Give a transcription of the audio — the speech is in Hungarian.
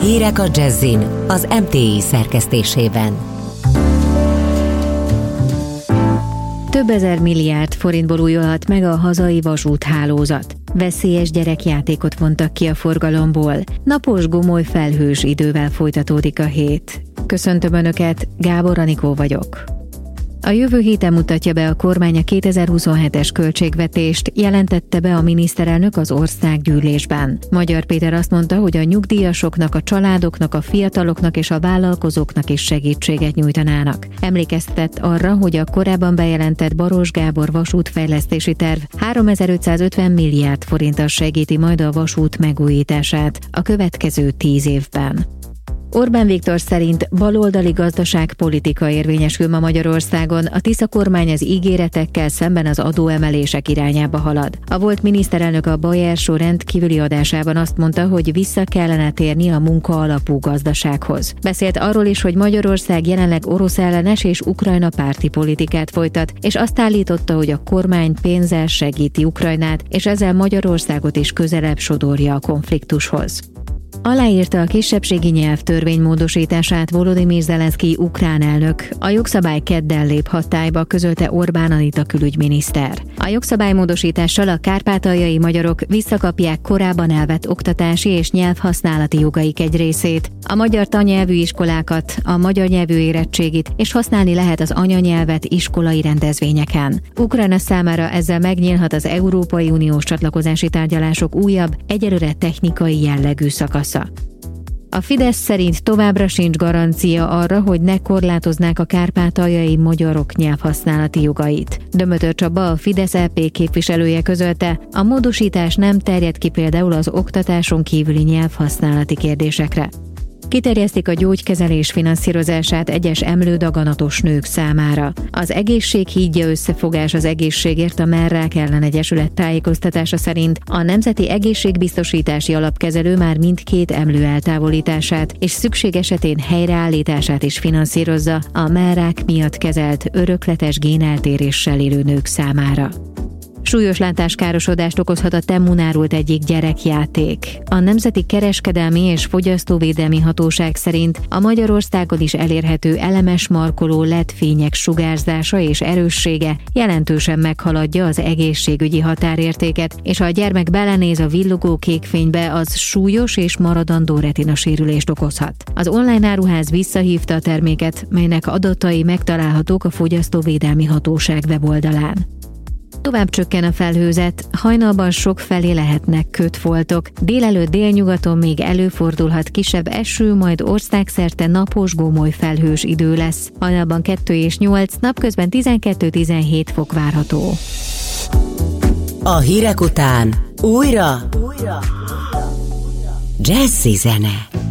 Hírek a Jazzin az MTI szerkesztésében. Több ezer milliárd forintból újulhat meg a hazai vasúthálózat. Veszélyes gyerekjátékot vontak ki a forgalomból. Napos, gomoly, felhős idővel folytatódik a hét. Köszöntöm Önöket, Gábor Anikó vagyok. A jövő héten mutatja be a kormány a 2027-es költségvetést, jelentette be a miniszterelnök az országgyűlésben. Magyar Péter azt mondta, hogy a nyugdíjasoknak, a családoknak, a fiataloknak és a vállalkozóknak is segítséget nyújtanának. Emlékeztetett arra, hogy a korábban bejelentett Baross Gábor vasútfejlesztési terv 3550 milliárd forinttal segíti majd a vasút megújítását a következő 10 évben. Orbán Viktor szerint baloldali gazdaságpolitika érvényesül ma Magyarországon, a Tisza kormány az ígéretekkel szemben az adóemelések irányába halad. A volt miniszterelnök a Bayer Show rendkívüli adásában azt mondta, hogy vissza kellene térni a munka alapú gazdasághoz. Beszélt arról is, hogy Magyarország jelenleg orosz ellenes és Ukrajna párti politikát folytat, és azt állította, hogy a kormány pénzzel segíti Ukrajnát, és ezzel Magyarországot is közelebb sodorja a konfliktushoz. Aláírta a kisebbségi nyelvtörvény módosítását Volodymyr Zelenszkij ukrán elnök. A jogszabály kedden lép hatályba, közölte Orbán Anita külügyminiszter. A jogszabálymódosítással a kárpátaljai magyarok visszakapják korábban elvett oktatási és nyelvhasználati jogaik egy részét, a magyar tannyelvű iskolákat, a magyar nyelvű érettségit, és használni lehet az anyanyelvet iskolai rendezvényeken. Ukrajna számára ezzel megnyílhat az Európai Uniós csatlakozási tárgyalások újabb, egyelőre technikai jellegű szakasza. A Fidesz szerint továbbra sincs garancia arra, hogy ne korlátoznák a kárpátaljai magyarok nyelvhasználati jogait. Dömötör Csaba, a Fidesz EP képviselője közölte, a módosítás nem terjed ki például az oktatáson kívüli nyelvhasználati kérdésekre. Kiterjesztik a gyógykezelés finanszírozását egyes emlődaganatos nők számára. Az Egészség hídja összefogás az egészségért a Mellrák ellen egyesület tájékoztatása szerint a Nemzeti Egészségbiztosítási Alapkezelő már mindkét emlő eltávolítását és szükség esetén helyreállítását is finanszírozza a mellrák miatt kezelt örökletes géneltéréssel élő nők számára. Súlyos látáskárosodást okozhat a Temun árult egyik gyerekjáték. A Nemzeti Kereskedelmi és Fogyasztóvédelmi Hatóság szerint a Magyarországon is elérhető elemes markoló LED fények sugárzása és erőssége jelentősen meghaladja az egészségügyi határértéket, és ha a gyermek belenéz a villogó kék fénybe, az súlyos és maradandó retinasérülést okozhat. Az online áruház visszahívta a terméket, melynek adatai megtalálhatók a Fogyasztóvédelmi Hatóság weboldalán. Tovább csökken a felhőzet, hajnalban sokfelé lehetnek kötfoltok, délelőtt délnyugaton még előfordulhat kisebb eső, majd országszerte napos, gomoly felhős idő lesz. Hajnalban 2 és 8, napközben 12-17 fok várható. A hírek után újra Jazzy zene.